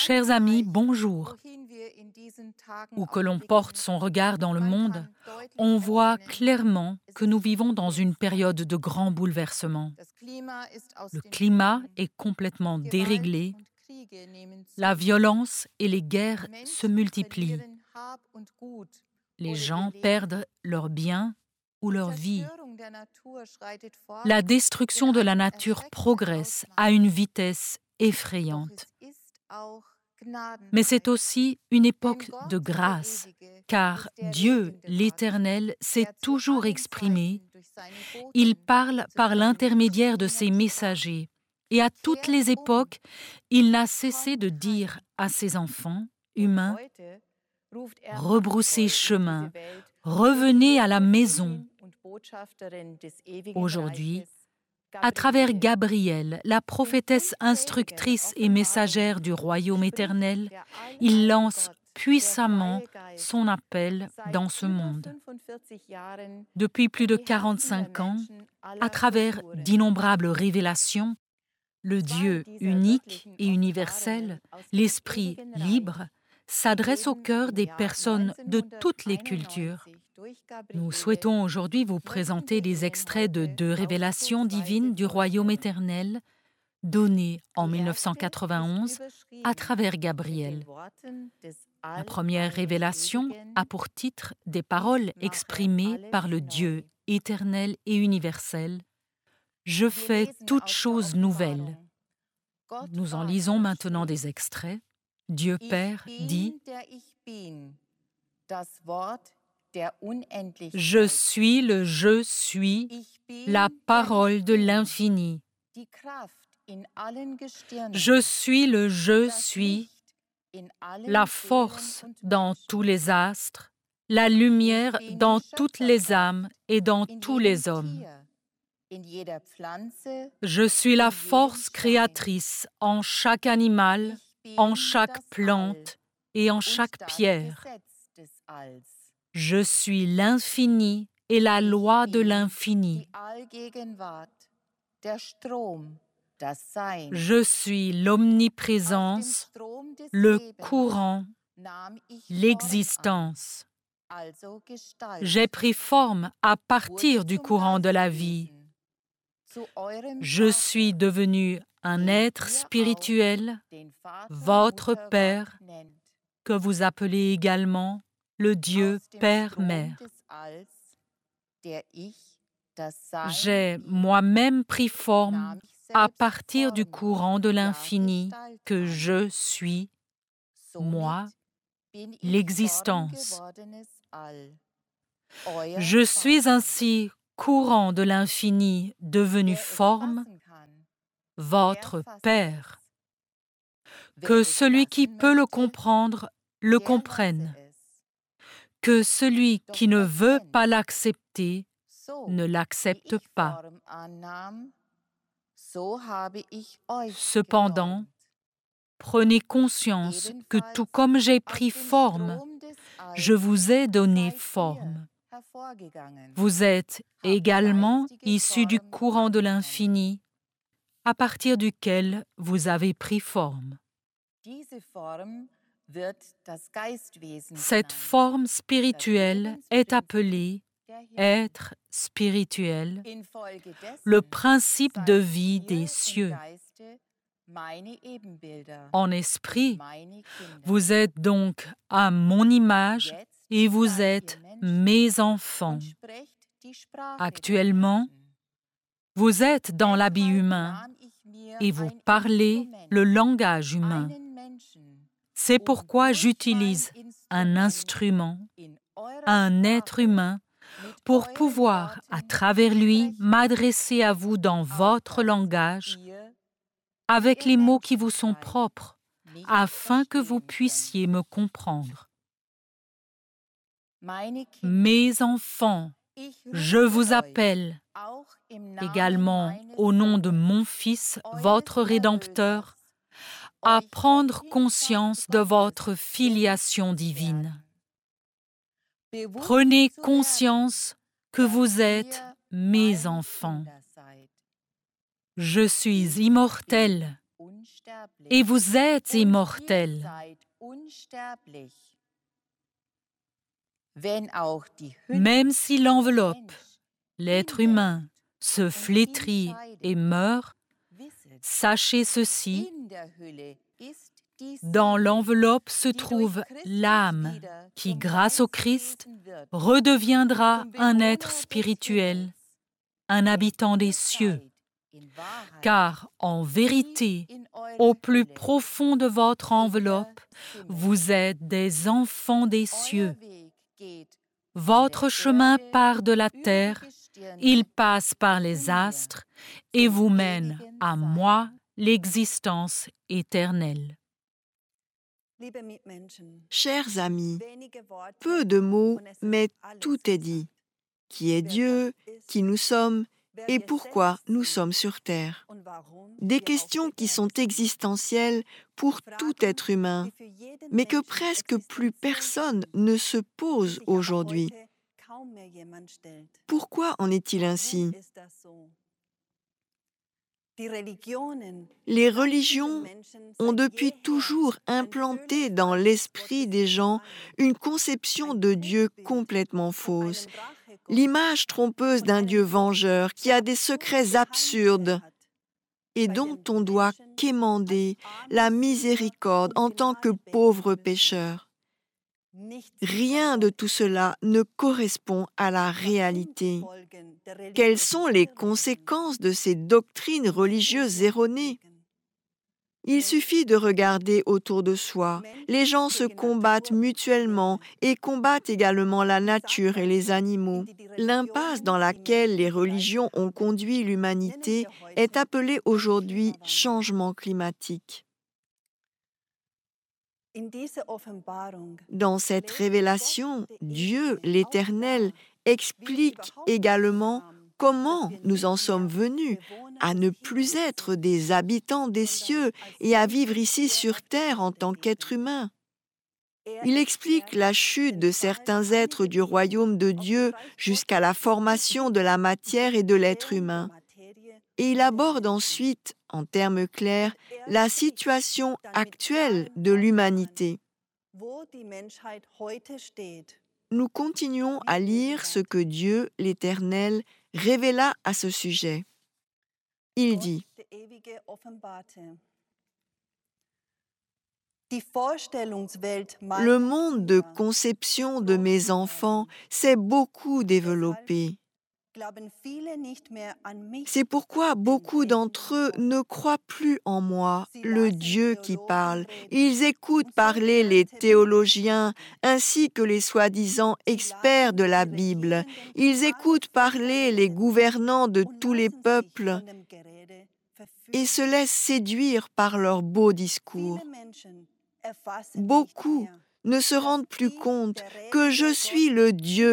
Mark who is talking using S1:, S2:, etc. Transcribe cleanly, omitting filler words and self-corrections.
S1: Chers amis, bonjour. Où que l'on porte son regard dans le monde, on voit clairement que nous vivons dans une période de grands bouleversements. Le climat est complètement déréglé, la violence et les guerres se multiplient. Les gens perdent leurs biens ou leur vie. La destruction de la nature progresse à une vitesse effrayante. Mais c'est aussi une époque de grâce, car Dieu, l'Éternel, s'est toujours exprimé. Il parle par l'intermédiaire de ses messagers. Et à toutes les époques, il n'a cessé de dire à ses enfants humains, « Rebroussez chemin, revenez à la maison. » Aujourd'hui, à travers Gabriel, la prophétesse instructrice et messagère du royaume éternel, il lance puissamment son appel dans ce monde. Depuis plus de 45 ans, à travers d'innombrables révélations, le Dieu unique et universel, l'Esprit libre, s'adresse au cœur des personnes de toutes les cultures. Nous souhaitons aujourd'hui vous présenter des extraits de 2 révélations divines du royaume éternel données en 1991 à travers Gabriel. La première révélation a pour titre des paroles exprimées par le Dieu éternel et universel. « Je fais toutes choses nouvelles ». Nous en lisons maintenant des extraits. Dieu Père dit « Je suis le je suis, la parole de l'infini. Je suis le je suis, la force dans tous les astres, la lumière dans toutes les âmes et dans tous les hommes. Je suis la force créatrice en chaque animal, en chaque plante et en chaque pierre. Je suis l'infini et la loi de l'infini. Je suis l'omniprésence, le courant, l'existence. J'ai pris forme à partir du courant de la vie. Je suis devenu un être spirituel, votre Père, que vous appelez également le Dieu Père-Mère. J'ai moi-même pris forme à partir du courant de l'infini que je suis, moi, l'existence. Je suis ainsi courant de l'infini devenu forme, votre Père. Que celui qui peut le comprendre le comprenne. Que celui qui ne veut pas l'accepter ne l'accepte pas. Cependant, prenez conscience que tout comme j'ai pris forme, je vous ai donné forme. Vous êtes également issus du courant de l'infini, à partir duquel vous avez pris forme. Cette forme spirituelle est appelée être spirituel, le principe de vie des cieux. En esprit, vous êtes donc à mon image et vous êtes mes enfants. Actuellement, vous êtes dans l'habit humain et vous parlez le langage humain. C'est pourquoi j'utilise un instrument, un être humain, pour pouvoir, à travers lui, m'adresser à vous dans votre langage, avec les mots qui vous sont propres, afin que vous puissiez me comprendre. Mes enfants, je vous appelle, également au nom de mon Fils, votre Rédempteur, à prendre conscience de votre filiation divine. Prenez conscience que vous êtes mes enfants. Je suis immortel et vous êtes immortels. Même si l'enveloppe, l'être humain, se flétrit et meurt, sachez ceci, dans l'enveloppe se trouve l'âme qui, grâce au Christ, redeviendra un être spirituel, un habitant des cieux. Car, en vérité, au plus profond de votre enveloppe, vous êtes des enfants des cieux. Votre chemin part de la terre, il passe par les astres et vous mène à moi, l'existence éternelle.
S2: Chers amis, peu de mots, mais tout est dit. Qui est Dieu, qui nous sommes et pourquoi nous sommes sur terre. Des questions qui sont existentielles pour tout être humain, mais que presque plus personne ne se pose aujourd'hui. Pourquoi en est-il ainsi? Les religions ont depuis toujours implanté dans l'esprit des gens une conception de Dieu complètement fausse, l'image trompeuse d'un Dieu vengeur qui a des secrets absurdes et dont on doit quémander la miséricorde en tant que pauvre pécheur. Rien de tout cela ne correspond à la réalité. Quelles sont les conséquences de ces doctrines religieuses erronées? Il suffit de regarder autour de soi. Les gens se combattent mutuellement et combattent également la nature et les animaux. L'impasse dans laquelle les religions ont conduit l'humanité est appelée aujourd'hui changement climatique. Dans cette révélation, Dieu, l'Éternel, explique également comment nous en sommes venus à ne plus être des habitants des cieux et à vivre ici sur terre en tant qu'êtres humains. Il explique la chute de certains êtres du royaume de Dieu jusqu'à la formation de la matière et de l'être humain. Et il aborde ensuite, en termes clairs, la situation actuelle de l'humanité. Nous continuons à lire ce que Dieu, l'Éternel, révéla à ce sujet. Il dit : le monde de conception de mes enfants s'est beaucoup développé. C'est pourquoi beaucoup d'entre eux ne croient plus en moi, le Dieu qui parle. Ils écoutent parler les théologiens ainsi que les soi-disant experts de la Bible. Ils écoutent parler les gouvernants de tous les peuples et se laissent séduire par leurs beaux discours. Beaucoup ne se rendent plus compte que je suis le Dieu